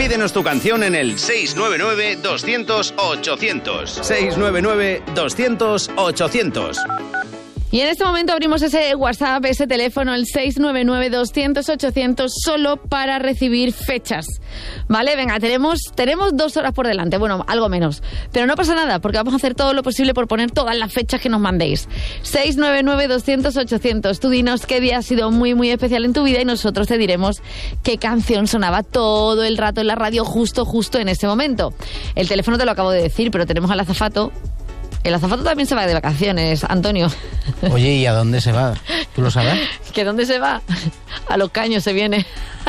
Pídenos tu canción en el 699-200-800. 699-200-800. Y en este momento abrimos ese WhatsApp, ese teléfono, el 699-200-800, solo para recibir fechas. ¿Vale? Venga, tenemos 2 horas por delante. Bueno, algo menos. Pero no pasa nada, porque vamos a hacer todo lo posible por poner todas las fechas que nos mandéis. 699-200-800. Tú dinos qué día ha sido muy, muy especial en tu vida y nosotros te diremos qué canción sonaba todo el rato en la radio justo en ese momento. El teléfono te lo acabo de decir, pero tenemos al azafato. El azafato también se va de vacaciones, Antonio. Oye, ¿y a dónde se va? ¿Tú lo sabes? ¿Que dónde se va? A Los Caños se viene.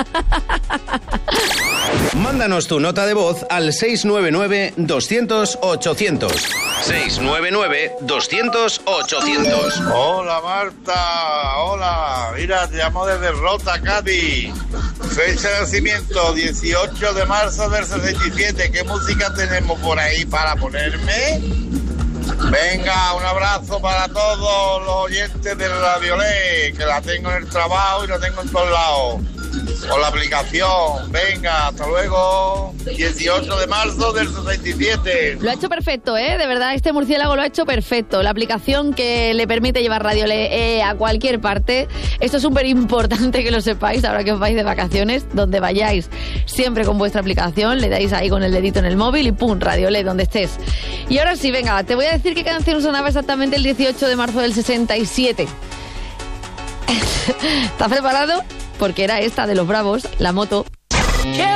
Mándanos tu nota de voz al 699-200-800. 699-200-800. Hola Marta, hola. Mira, te llamo desde Rota, Cádiz. Fecha de nacimiento, 18 de marzo del 67. ¿Qué música tenemos por ahí para ponerme? Venga, un abrazo para todos los oyentes de Radio Le, que la tengo en el trabajo y la tengo en todos lados. Con la aplicación. Venga, hasta luego. 18 de marzo del 67. Lo ha hecho perfecto, ¿eh? De verdad, este murciélago lo ha hecho perfecto. La aplicación que le permite llevar Radio Le a cualquier parte. Esto es súper importante que lo sepáis ahora que os vais de vacaciones. Donde vayáis, siempre con vuestra aplicación, le dais ahí con el dedito en el móvil y ¡pum! Radio Le, donde estés. Y ahora sí, venga, te voy a decir qué canción sonaba exactamente el 18 de marzo del 67. ¿Estás preparado? Porque era esta de Los Bravos, La Moto.